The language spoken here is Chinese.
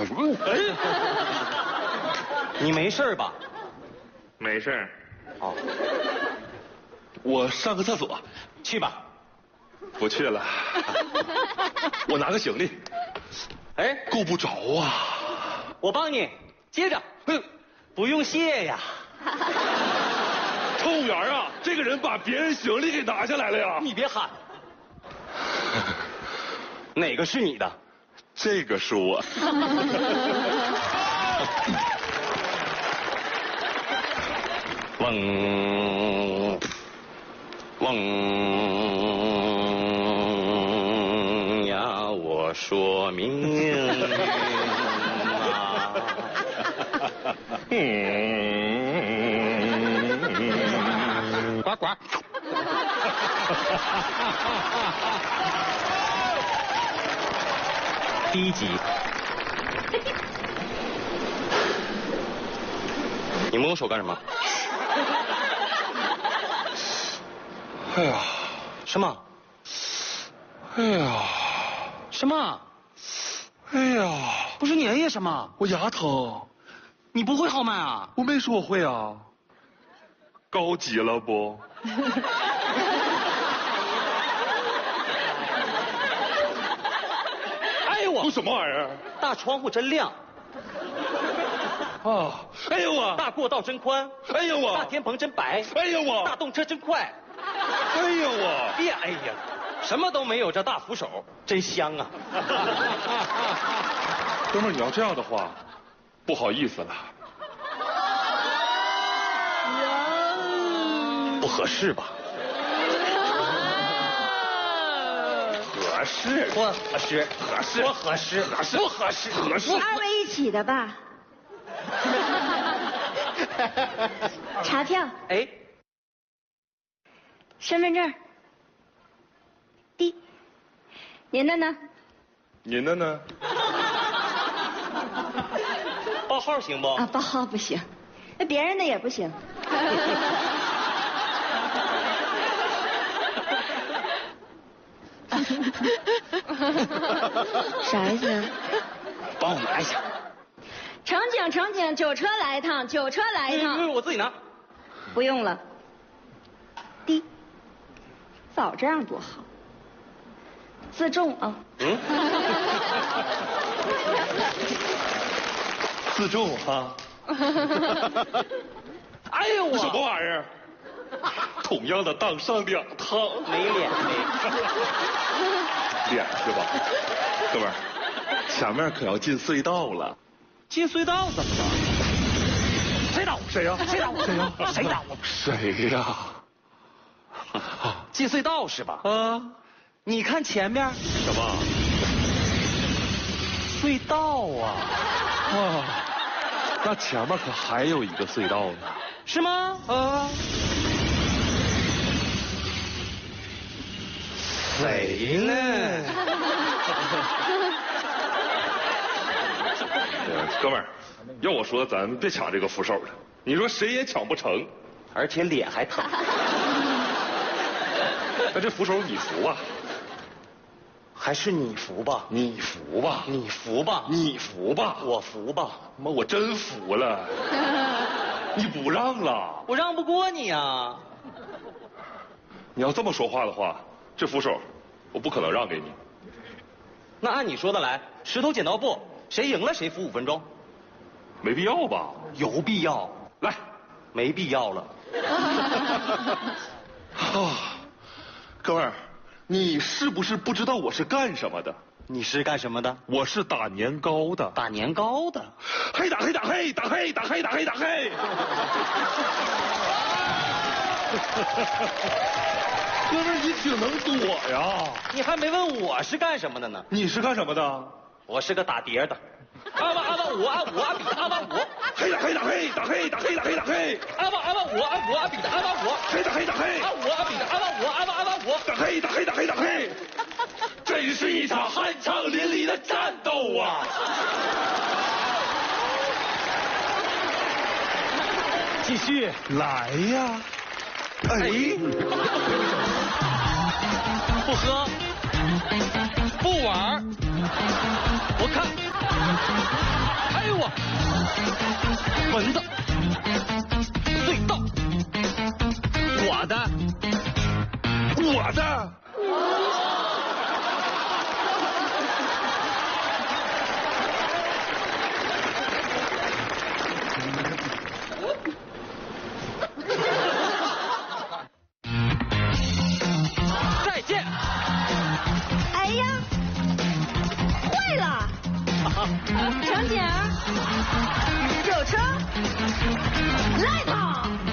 你没事吧？ 没事。 哦， 我上个厕所， 去吧。 不去了。我拿个行李。 哎， 够不着啊。 我帮你接着。不用谢呀。 乘务员啊，这个人把别人行李给拿下来了呀！ 你别喊。哪个是你的？ 这个是我。 嗡嗡呀，我说命运啊。 呱呱。 第一集。你摸我手干什么？ 哎呀， 什么？ 哎呀， 什么？ 哎呀， 不是年夜什么？ 我牙疼。 你不会号脉啊？ 我没说我会啊。高级了不？ 哎呦我！ 什么玩意儿？ 大窗户真亮。 啊！哎呦我！ 大过道真宽。 哎呦我！ 大天棚真白。 哎呦我！ 大动车真快。 哎呦我！ 别哎呀，什么都没有，这大扶手真香啊！ 哥们儿，你要这样的话，不好意思了。 不合适吧？ 合适， 不合适， 合适， 不合适， 合适， 不合适， 合适。 二位一起的吧？查票。 哎， 身份证。您的呢？ 您的呢？ 报号行不？ 啊，报号不行，那别人的也不行。啥意思？ 帮我拿一下。 乘警，酒车来一趟，酒车来一趟。 我自己拿。 不用了。早这样多好。自重啊。 嗯。 自重啊。 哎呦我！ 什么玩意儿？同样的当上2趟， 没脸没。 脸是吧？哥们儿，前面可要进隧道了。 进隧道怎么了？谁打我？ 谁呀？ 谁打我？ 谁呀？ 谁打我？ 谁呀？ 进隧道是吧？ 啊？ 你看前面。 什么？ 隧道啊！ 啊，那前面可还有一个隧道呢。 是吗？ 啊？ 谁呢？ 哥们儿，要我说，咱别抢这个扶手了。你说谁也抢不成， 而且脸还疼。 那这扶手你扶吧。 还是你扶吧。 你扶吧。 你扶吧。 你扶吧。 我扶吧。 妈，我真服了。你不让了？ 我让不过你呀。 你要这么说话的话，这扶手我不可能让给你。 那按你说的来，石头剪刀布，谁赢了谁扶5分钟。 没必要吧？ 有必要。 来， 没必要了。 啊，哥们儿，你是不是不知道我是干什么的？ 你是干什么的？ 我是打年糕的。 打年糕的。 嘿打嘿打嘿打嘿打嘿打嘿打嘿。哥们儿，你挺能躲呀！ 你还没问我是干什么的呢？ 你是干什么的？ 我是个打碟的。阿巴我阿比阿巴我。 嘿打嘿打嘿打嘿打嘿打嘿打嘿。 阿巴我阿比的阿巴我。 嘿打嘿打嘿。 我阿比的阿巴我阿巴我。 打嘿打嘿打嘿打嘿。真是一场酣畅淋漓的战斗啊！ 继续来呀！哎， 不喝，不玩，不看。 哎呦我，蚊子，隧道，我的， 我的。 再见。 哎呀，坏了！乘警，有车，来他！